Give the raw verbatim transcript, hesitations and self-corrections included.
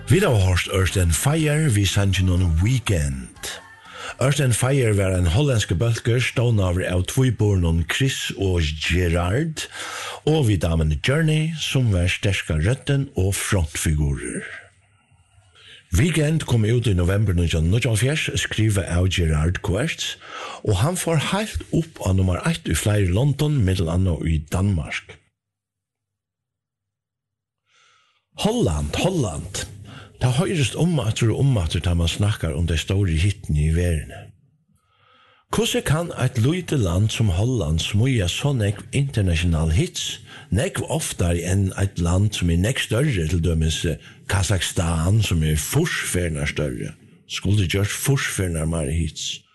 Vi har hørt Earth and Fire, vi sannsyn noen Weekend. Earth and Fire var en hollandske bølger stående over av tvoibornen Chris og Gerard, og vi damen Journey, som var sterske røtten og frontfigurer. Weekend kom ut i november nitton níggjuoghálvfjerðs, skrivet av Gerard Quertz, og han får helt opp av nummer ett i flere London, middel annet i Danmark. Holland, Holland. Det høyrest omater og omater da man snakkar om de store hittene i verden. Hvordan kan et lite land som Holland smuja så nekv international hits, nekv oftere enn et land som er nekv større, til dømes Kazakstan, som er forsferner større, skulle gjørt forsferner mer hits.